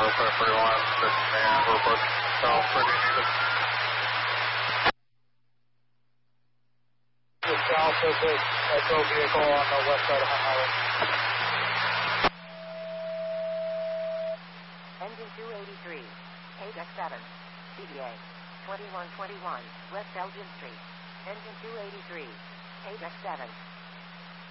31, 6 and we're approaching South pretty needed. Just south of this Metro vehicle on the west side of Hunt Highway. Engine 283, Ajax 7, CDA, 2121, West Elgin Street. Engine 283, Ajax 7.